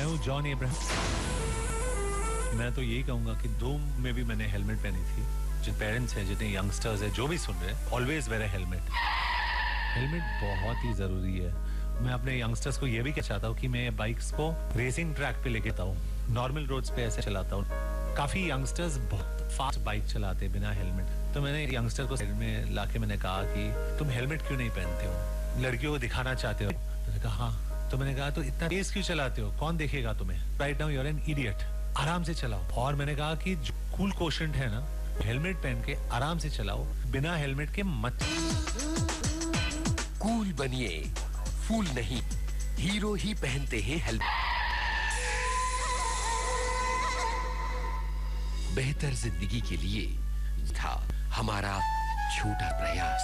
हूँ जॉन इब्राहिम। मैं तो यही कहूंगा कि धूम में भी मैंने हेलमेट पहनी थी। जो पेरेंट्स हैं, जितने यंगस्टर्स हैं, जो भी सुन रहे हैं, ऑलवेज वेयर अ हेलमेट। हेलमेट बहुत ही जरूरी है। मैं अपने यंगस्टर्स को ये भी कहना चाहता हूँ कि मैं बाइक्स को रेसिंग ट्रैक पे लेके आता हूँ, नॉर्मल रोड्स पे ऐसे चलाता हूँ। काफी यंगस्टर्स बहुत फास्ट बाइक चलाते हैं बिना हेलमेट। तो मैंने यंगस्टर को साइड में लाके मैंने कहा कि तुम हेलमेट क्यों नहीं पहनते हो, लड़कियों को दिखाना चाहते हो? मैंने कहा हाँ। तो मैंने कहा तो इतना तेज क्यों चलाते हो, कौन देखेगा तुम्हें? Right now you are an idiot, आराम से चलाओ। और मैंने कहा कि जो कूल क्वोशंट है ना, हेलमेट पहन के आराम से चलाओ, बिना हेलमेट के मत। कूल बनिए, फूल नहीं, हीरो ही पहनते हैं हेलमेट। बेहतर जिंदगी के लिए था हमारा छोटा प्रयास।